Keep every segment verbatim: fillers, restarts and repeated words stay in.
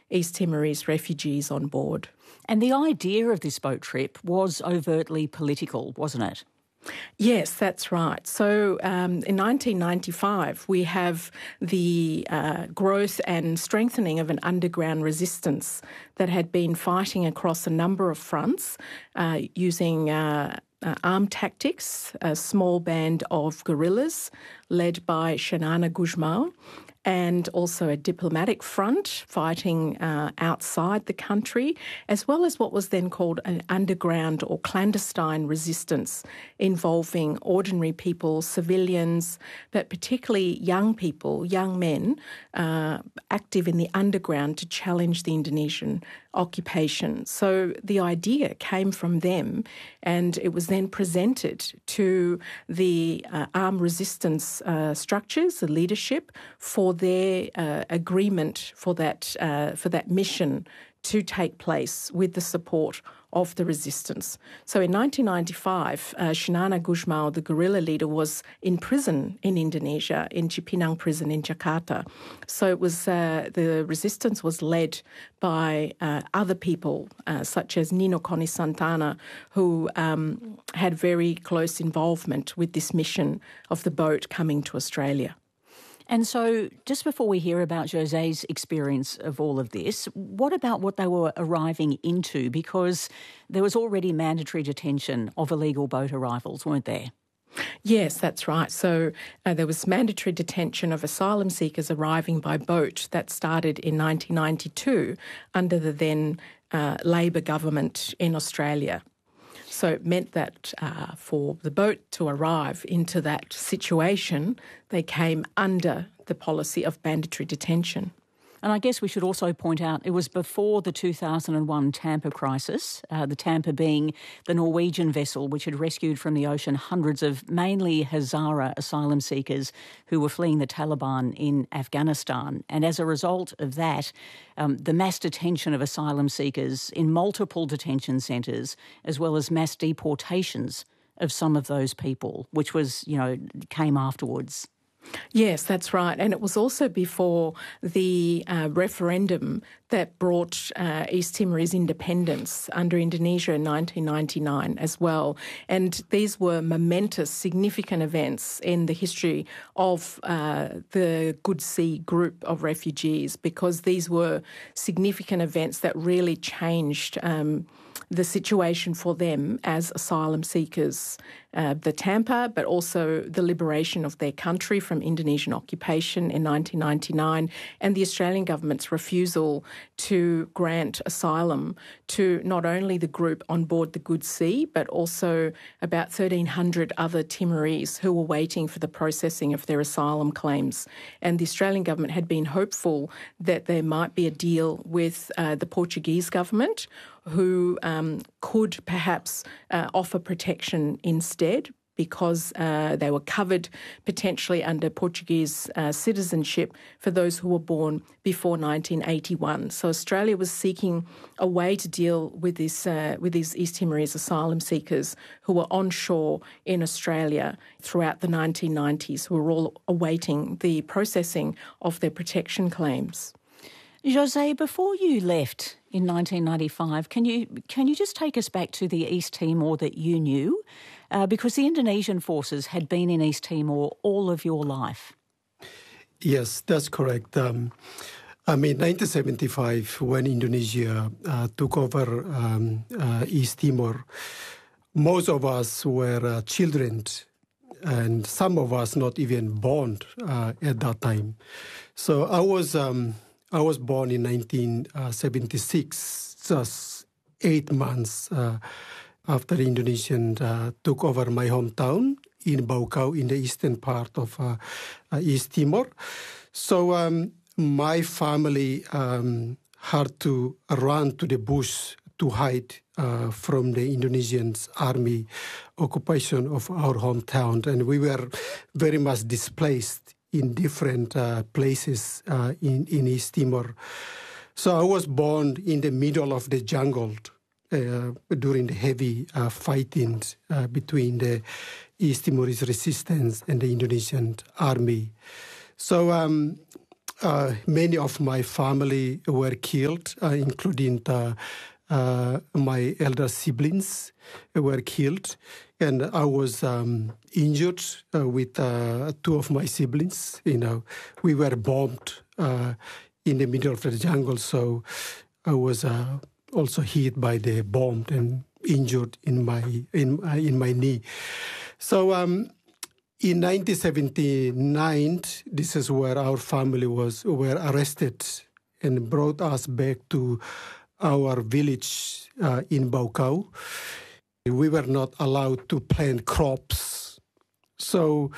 East Timorese refugees on board. And the idea of this boat trip was overtly political, wasn't it? Yes, that's right. So um, in nineteen ninety-five, we have the uh, growth and strengthening of an underground resistance that had been fighting across a number of fronts uh, using uh, uh, armed tactics, a small band of guerrillas led by Xanana Gusmão, and also a diplomatic front fighting uh, outside the country, as well as what was then called an underground or clandestine resistance involving ordinary people, civilians, but particularly young people, young men, uh, active in the underground to challenge the Indonesian occupation. So the idea came from them, and it was then presented to the uh, armed resistance uh, structures, the leadership, for their uh, agreement for that uh, for that mission to take place with the support of the resistance. So in nineteen ninety-five, uh, Xanana Gusmão, the guerrilla leader, was in prison in Indonesia, in Cipinang prison in Jakarta. So it was uh, the resistance was led by uh, other people, uh, such as Nino Koni Santana, who um, had very close involvement with this mission of the boat coming to Australia. And so just before we hear about José's experience of all of this, what about what they were arriving into? Because there was already mandatory detention of illegal boat arrivals, weren't there? Yes, that's right. So uh, there was mandatory detention of asylum seekers arriving by boat that started in nineteen ninety-two under the then uh, Labor government in Australia. So it meant that uh, for the boat to arrive into that situation, they came under the policy of mandatory detention. And I guess we should also point out it was before the two thousand one Tampa crisis, uh, the Tampa being the Norwegian vessel which had rescued from the ocean hundreds of mainly Hazara asylum seekers who were fleeing the Taliban in Afghanistan. And as a result of that, um, the mass detention of asylum seekers in multiple detention centres, as well as mass deportations of some of those people, which was, you know, came afterwards. Yes, that's right. And it was also before the uh, referendum that brought uh, East Timor's independence under Indonesia in nineteen ninety-nine as well. And these were momentous, significant events in the history of uh, the Good Sea group of refugees, because these were significant events that really changed um, the situation for them as asylum seekers. Uh, the Tampa, but also the liberation of their country from Indonesian occupation in nineteen ninety-nine, and the Australian government's refusal to grant asylum to not only the group on board the Good Sea, but also about thirteen hundred other Timorese who were waiting for the processing of their asylum claims. And the Australian government had been hopeful that there might be a deal with uh, the Portuguese government, who um, could perhaps uh, offer protection instead, because uh, they were covered potentially under Portuguese uh, citizenship for those who were born before nineteen eighty-one. So Australia was seeking a way to deal with this, uh, with these East Timorese asylum seekers who were onshore in Australia throughout the nineteen nineties, who were all awaiting the processing of their protection claims. José, before you left in nineteen ninety-five, can you can you just take us back to the East Timor that you knew? Uh, because the Indonesian forces had been in East Timor all of your life. Yes, that's correct. Um, I mean, nineteen seventy-five, when Indonesia uh, took over um, uh, East Timor, most of us were uh, children, and some of us not even born uh, at that time. So I was... Um, I was born in nineteen seventy-six, just eight months uh, after the Indonesians uh, took over my hometown in Baucau, in the eastern part of uh, uh, East Timor. So um, my family um, had to run to the bush to hide uh, from the Indonesian army occupation of our hometown. And we were very much displaced in different uh, places uh, in, in East Timor. So I was born in the middle of the jungle uh, during the heavy uh, fighting uh, between the East Timorese resistance and the Indonesian army. So um, uh, many of my family were killed, uh, including the, uh, my elder siblings were killed. And I was um, injured uh, with uh, two of my siblings. You know, we were bombed uh, in the middle of the jungle, so I was uh, also hit by the bomb and injured in my in uh, in my knee. So um, in nineteen seventy-nine, this is where our family was were arrested and brought us back to our village uh, in Baucau. We were not allowed to plant crops. So,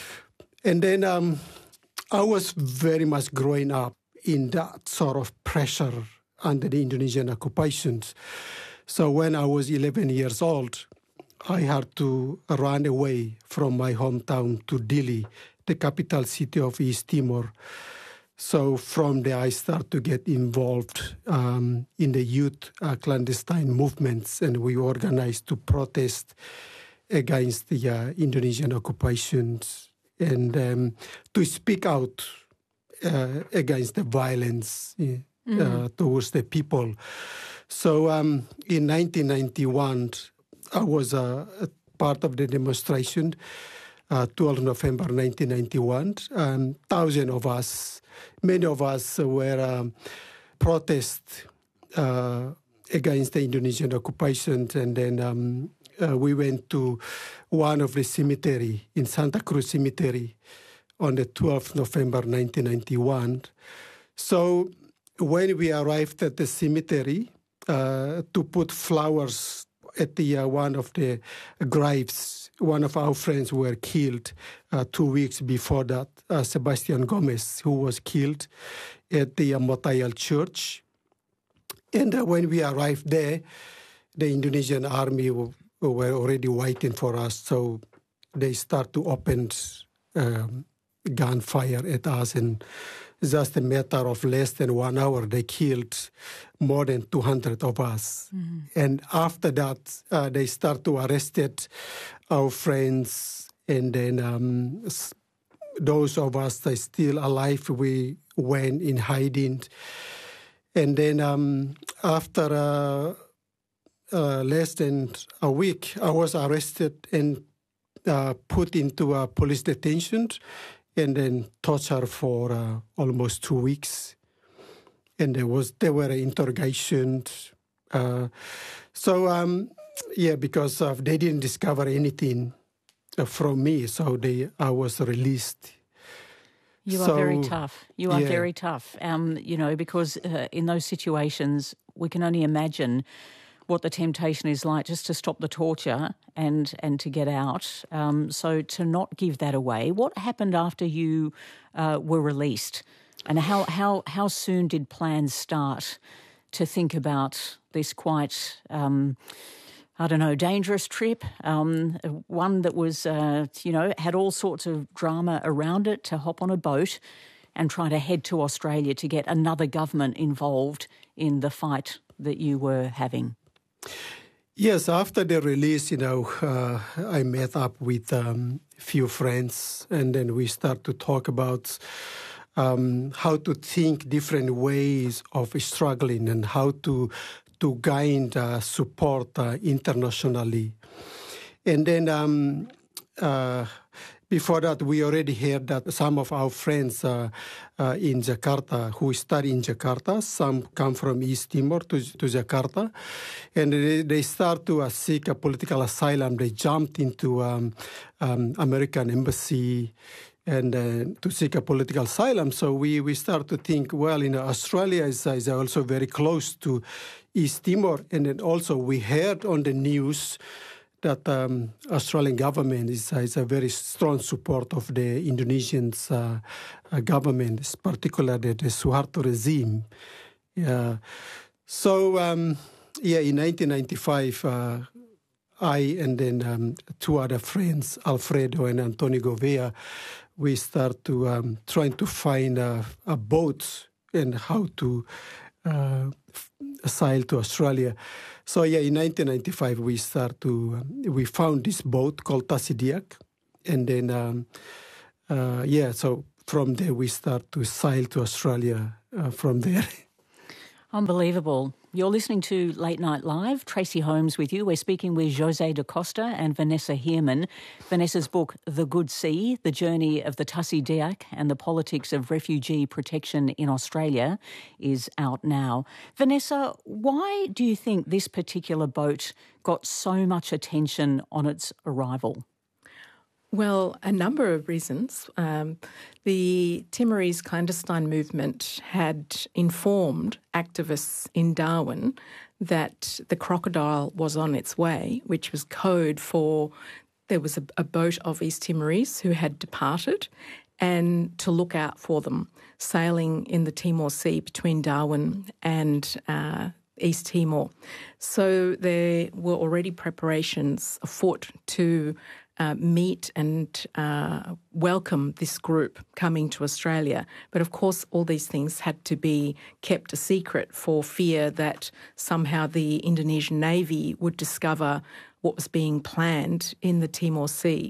and then um, I was very much growing up in that sort of pressure under the Indonesian occupations. So when I was eleven years old, I had to run away from my hometown to Dili, the capital city of East Timor. So from there, I started to get involved um, in the youth uh, clandestine movements, and we organized to protest against the uh, Indonesian occupations and um, to speak out uh, against the violence uh, mm. towards the people. So um, in nineteen ninety-one, I was uh, a part of the demonstration, uh, twelfth of November nineteen ninety-one. Um, thousands of us, many of us were um, protest uh, against the Indonesian occupation, and then um, uh, we went to one of the cemetery in Santa Cruz Cemetery on the twelfth of November nineteen ninety-one. So when we arrived at the cemetery uh, to put flowers at the uh, one of the graves, one of our friends were killed uh, two weeks before that, uh, Sebastian Gomez, who was killed at the uh, Motayal Church. And uh, when we arrived there, the Indonesian army w- were already waiting for us, so they start to open um, gunfire at us, and just a matter of less than one hour, they killed more than two hundred of us. Mm-hmm. And after that, uh, they start to arrest our friends, and then um, those of us that are still alive, we went in hiding. And then um, after uh, uh, less than a week, I was arrested and uh, put into a police detention, and then tortured for uh, almost two weeks. And there was there were interrogations. Uh, so, um, yeah, because uh, they didn't discover anything uh, from me, so they I was released. You so, are very tough. You are yeah. very tough, um, you know, because uh, in those situations, we can only imagine what the temptation is like just to stop the torture and and to get out. Um, so to not give that away, what happened after you uh, were released, and how, how, how soon did plans start to think about this quite, um, I don't know, dangerous trip, um, one that was, uh, you know, had all sorts of drama around it, to hop on a boat and try to head to Australia to get another government involved in the fight that you were having? Yes, after the release, you know, uh, I met up with a um, few friends, and then we start to talk about um, how to think different ways of struggling and how to to gain uh, support uh, internationally. And then um, uh, before that, we already heard that some of our friends uh, uh, in Jakarta who study in Jakarta, some come from East Timor to, to Jakarta, and they, they start to uh, seek a political asylum. They jumped into um, um, American embassy and uh, to seek a political asylum. So we, we start to think, well, you know, Australia is, is also very close to East Timor, and then also we heard on the news that um, Australian government is, is a very strong support of the Indonesian uh, uh, government, particularly the Suharto regime. Yeah. So, um, yeah, in nineteen ninety-five, uh, I and then um, two other friends, Alfredo and Antonio Govea, we start to um, trying to find a, a boat and how to uh, sail to Australia. So yeah, in nineteen ninety-five we start to um, we found this boat called Tasidiak, and then um, uh, yeah, so from there we start to sail to Australia uh, from there. Unbelievable. You're listening to Late Night Live. Tracy Holmes with you. We're speaking with Jose da Costa and Vanessa Heerman. Vanessa's book, The Good Sea, The Journey of the Tassie Diak and the Politics of Refugee Protection in Australia, is out now. Vanessa, why do you think this particular boat got so much attention on its arrival? Well, a number of reasons. Um, the Timorese clandestine movement had informed activists in Darwin that the Crocodile was on its way, which was code for there was a, a boat of East Timorese who had departed, and to look out for them sailing in the Timor Sea between Darwin and uh, East Timor. So there were already preparations afoot to Uh, meet and uh, welcome this group coming to Australia. But of course, all these things had to be kept a secret for fear that somehow the Indonesian Navy would discover what was being planned in the Timor Sea.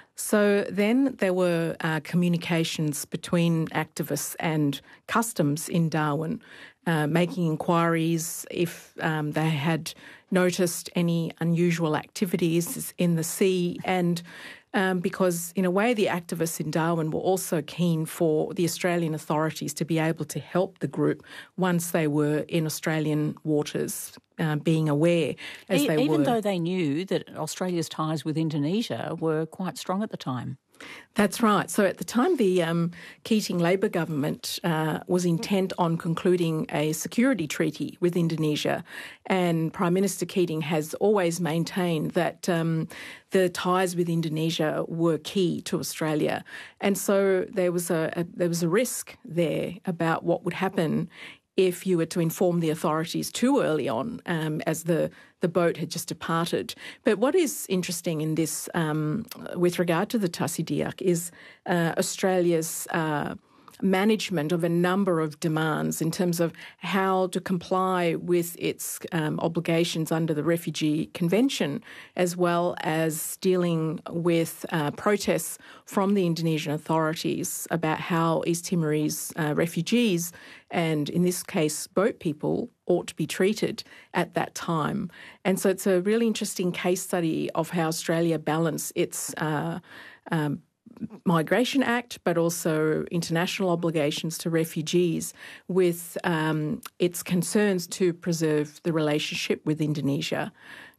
So then there were uh, communications between activists and customs in Darwin, uh, making inquiries if um, they had noticed any unusual activities in the sea, and um, because in a way the activists in Darwin were also keen for the Australian authorities to be able to help the group once they were in Australian waters, uh, being aware as e- they even were. though they knew that Australia's ties with Indonesia were quite strong at the time. That's right. So at the time, the um, Keating Labor government uh, was intent on concluding a security treaty with Indonesia, and Prime Minister Keating has always maintained that um, the ties with Indonesia were key to Australia, and so there was a, a there was a risk there about what would happen if you were to inform the authorities too early on, um, as the, the boat had just departed. But what is interesting in this, um, with regard to the Tassie Diak, is uh, Australia's uh, management of a number of demands in terms of how to comply with its um, obligations under the Refugee Convention, as well as dealing with uh, protests from the Indonesian authorities about how East Timorese uh, refugees, and in this case boat people, ought to be treated at that time. And so it's a really interesting case study of how Australia balanced its uh, um, Migration Act, but also international obligations to refugees with um, its concerns to preserve the relationship with Indonesia.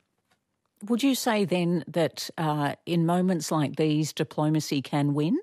Would you say then that uh, in moments like these, diplomacy can win?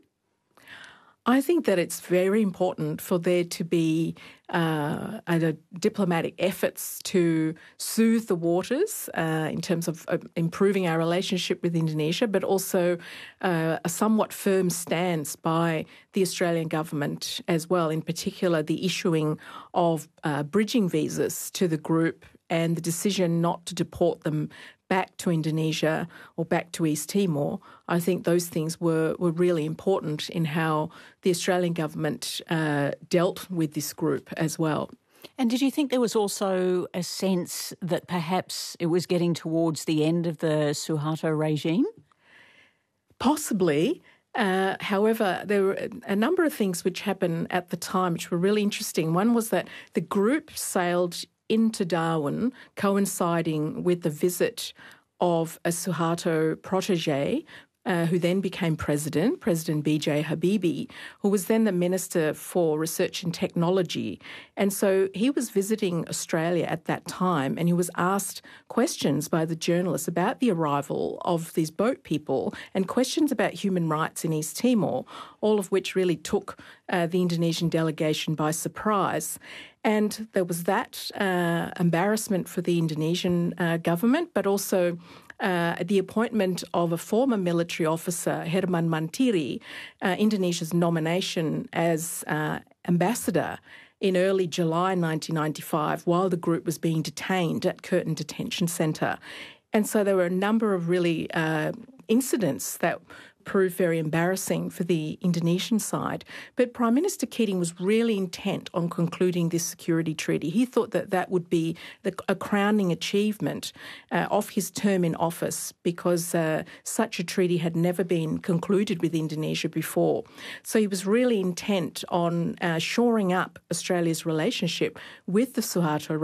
I think that it's very important for there to be uh, a diplomatic efforts to soothe the waters uh, in terms of uh, improving our relationship with Indonesia, but also uh, a somewhat firm stance by the Australian government as well, in particular the issuing of uh, bridging visas to the group and the decision not to deport them back to Indonesia or back to East Timor. I think those things were, were really important in how the Australian government uh, dealt with this group as well. And did you think there was also a sense that perhaps it was getting towards the end of the Suharto regime? Possibly. Uh, however, there were a number of things which happened at the time which were really interesting. One was that the group sailed into Darwin, coinciding with the visit of a Suharto protege, uh, who then became president, President B J Habibie, who was then the Minister for Research and Technology. And so he was visiting Australia at that time, and he was asked questions by the journalists about the arrival of these boat people and questions about human rights in East Timor, all of which really took uh, the Indonesian delegation by surprise. And there was that uh, embarrassment for the Indonesian uh, government, but also uh, the appointment of a former military officer, Herman Mantiri, uh, Indonesia's nomination as uh, ambassador in early July nineteen ninety-five, while the group was being detained at Curtin Detention Centre. And so there were a number of really uh, incidents that prove very embarrassing for the Indonesian side. But Prime Minister Keating was really intent on concluding this security treaty. He thought that that would be the, a crowning achievement uh, of his term in office, because uh, such a treaty had never been concluded with Indonesia before. So he was really intent on uh, shoring up Australia's relationship with the Suharto